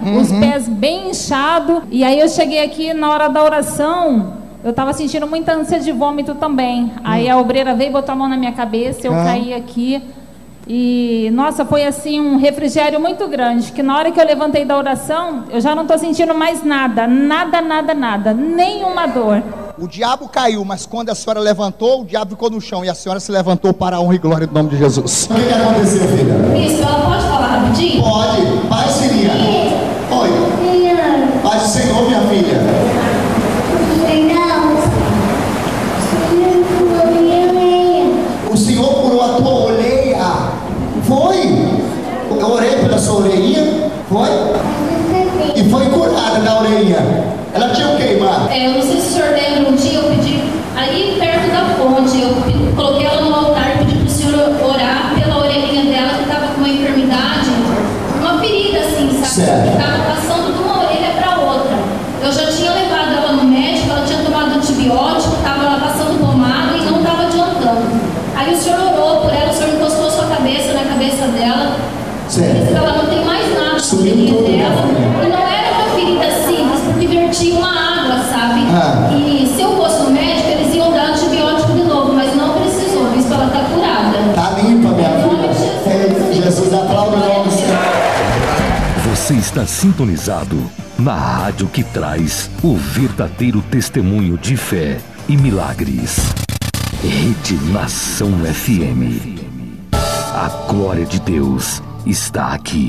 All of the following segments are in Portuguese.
os pés bem inchados. E aí eu cheguei aqui na hora da oração, eu tava sentindo muita ânsia de vômito também. Aí a obreira veio, botou a mão na minha cabeça, eu caí aqui. E, nossa, foi assim um refrigério muito grande, que na hora que eu levantei da oração, eu já não tô sentindo mais nada, nenhuma dor. O diabo caiu, mas quando a senhora levantou, o diabo ficou no chão e a senhora se levantou para a honra e glória do nome de Jesus. O que aconteceu, filha? Isso, ela pode falar rapidinho? Pode. Paz, filha. Oi. Paz do Senhor, minha filha. O Senhor curou a tua orelha. Foi? Eu orei pela sua orelhinha. Foi? E foi curada da orelha. Ela tinha o que, irmã? Eu não sei se o senhor lembra, um dia eu pedi, aí perto da fonte, eu coloquei ela no altar e pedi para o senhor orar pela orelhinha dela, que estava com uma enfermidade, uma ferida assim, sabe? Certo. Que estava passando de uma orelha para outra. Eu já tinha levado ela no médico, ela tinha tomado antibiótico, estava passando pomada e não estava adiantando. Aí o senhor orou por ela, o senhor encostou a sua cabeça na cabeça dela, disse que ela não tem mais nada na orelhinha dela, e não era uma ferida simples, porque vertia uma água, sabe? E se eu fosse no médico, eles iam dar antibiótico de novo, mas não precisou, visto ela está curada. Tá limpa, minha filha. Jesus, aplauda o nome do Senhor. Você está sintonizado na rádio que traz o verdadeiro testemunho de fé e milagres. Rede Nação FM. A glória de Deus está aqui.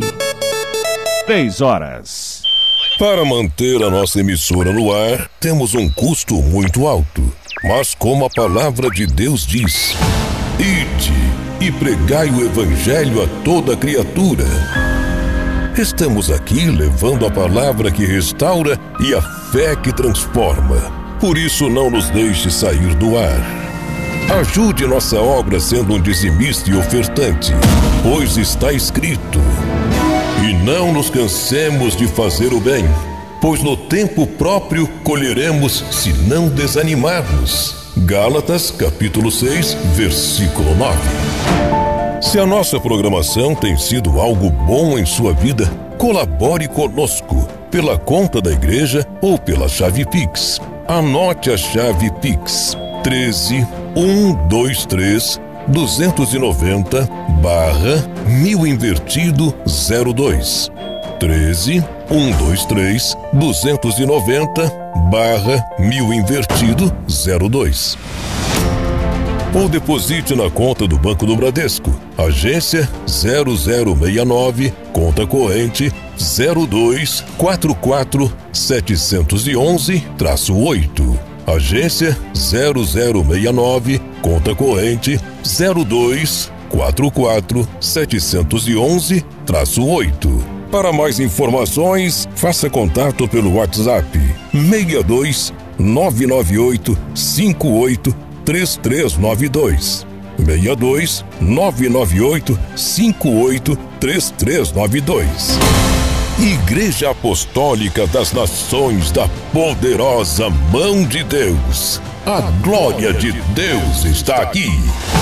3 horas. Para manter a nossa emissora no ar, temos um custo muito alto. Mas como a palavra de Deus diz: ide e pregai o evangelho a toda criatura. Estamos aqui levando a palavra que restaura e a fé que transforma. Por isso não nos deixe sair do ar. Ajude nossa obra sendo um dizimista e ofertante, pois está escrito: e não nos cansemos de fazer o bem, pois no tempo próprio colheremos se não desanimarmos. Gálatas capítulo 6, versículo 9. Se a nossa programação tem sido algo bom em sua vida, colabore conosco pela conta da igreja ou pela chave Pix. Anote a chave Pix: 13 123 290 /1000 invertido 02. 13 123 290 /1000 invertido 02. Ou deposite na conta do Banco do Bradesco, agência 0069, conta corrente 0244 711-8. Agência 0069, conta corrente 0244 711-8. Para mais informações, faça contato pelo WhatsApp 62 998 58 3392. 62 998 58 3392. Igreja Apostólica das Nações da Poderosa Mão de Deus. A glória de Deus está aqui.